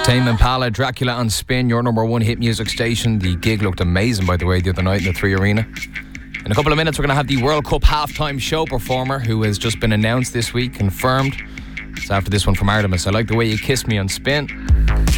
Tame Impala, Dracula on Spin, your number one hit music station. The gig looked amazing, by the way, the other night in the 3 Arena. In a couple of minutes, we're going to have the World Cup halftime show performer who has just been announced this week, confirmed. It's after this one from Artemis. I Like the Way You Kiss Me on Spin.